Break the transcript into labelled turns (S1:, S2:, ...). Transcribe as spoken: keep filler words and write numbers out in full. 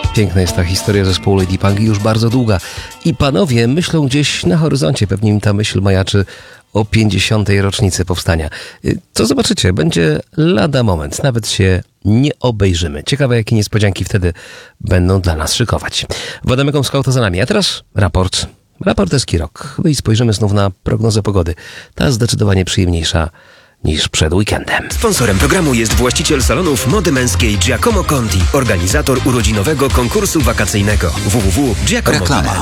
S1: Piękna jest ta historia zespołu Lady Punk, już bardzo długa. I panowie myślą gdzieś na horyzoncie, pewnie im ta myśl majaczy o pięćdziesiątej rocznicy powstania. Co zobaczycie, będzie lada moment, nawet się nie obejrzymy. Ciekawe, jakie niespodzianki wtedy będą dla nas szykować. Władimir Komskauta za nami, a teraz raport. Raport Eski Rock. No i spojrzymy znów na prognozę pogody. Ta zdecydowanie przyjemniejsza niż przed weekendem.
S2: Sponsorem programu jest właściciel salonów mody męskiej Giacomo Conti, organizator urodzinowego konkursu wakacyjnego w w w kropka giacomo kropka p l.